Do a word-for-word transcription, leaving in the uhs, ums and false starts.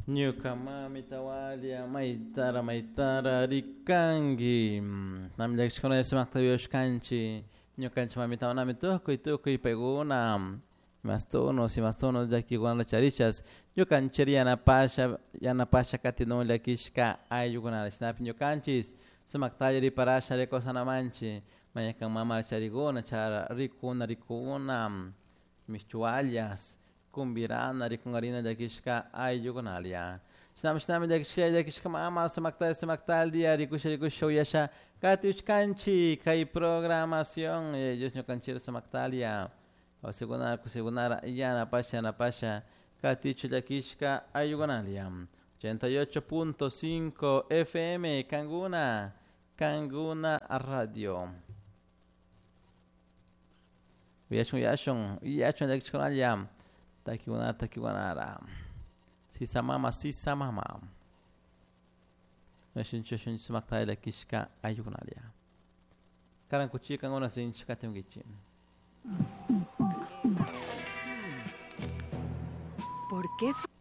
Nyuka mami tawalia maitara maitara rikangi. Nami dek shkono yesu maktaviyosh kanchi. Nyukanchi mami tawana mituko ituko ipeguna. Mastono si mastono daki guan las charichas. Nyukanchi yana pasha yana pasha katino la kishka ayuguna snap nyukanchis. Sumaktaya ri parasha reko sanamanchi. Mayakan mama charigona chara rikuna rikuna. Michualias. Kumbirana rikungarina dakishka ayugonalia. Snam snam dakishka dakishka mama sumakta sumaktalia rikusha rikusho yasha katiuchkanchi kai programación ellos no canchero sumaktalia. O segunda segunda yana pasha na pasha katiuch dakishka ayugonalia. ochenta y ocho punto cinco F M Kanguna Kanguna Radio. Yashon yashon yashon dakishka Takiwana takiwanara. Sisa mama sisa mama. Nashin choshin sumakta la kishka ayunalia. Karan kuchi kangona sin chikatem gichi. ¿Por qué?